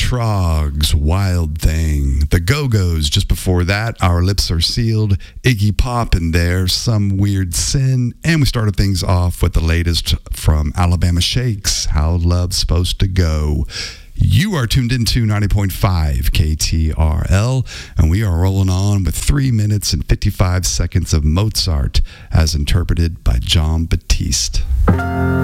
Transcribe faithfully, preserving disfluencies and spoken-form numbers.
Trogs, Wild Thing. The Go-Go's just before that, Our Lips Are Sealed. Iggy Pop in there, Some Weird Sin. And we started things off with the latest from Alabama Shakes, How Love's Supposed to Go. You are tuned into ninety point five K T R L, and we are rolling on with three minutes and fifty-five seconds of Mozart as interpreted by Jon Batiste.